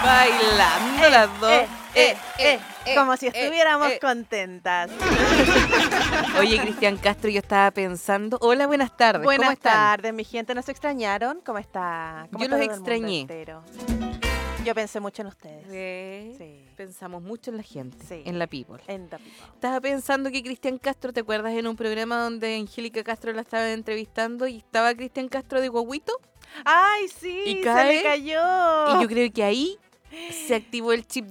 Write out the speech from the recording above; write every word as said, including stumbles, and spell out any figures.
Bailando las dos. Eh, eh, Eh, eh, eh, como si eh, estuviéramos eh. contentas. Oye, Cristian Castro, yo estaba pensando. Hola, buenas tardes. ¿Cómo Buenas están? tardes, mi gente. ¿Nos extrañaron? ¿Cómo está? ¿Cómo Yo está los todo el mundo extrañé. entero? Yo pensé mucho en ustedes. Sí. Sí. Pensamos mucho en la gente, Sí. en la people. En The People. Estaba pensando que Cristian Castro, ¿te acuerdas en un programa donde Angélica Castro la estaba entrevistando y estaba Cristian Castro de guaguito? ¡Ay, sí! Y ¡Se cae, le cayó! Y yo creo que ahí se activó el chip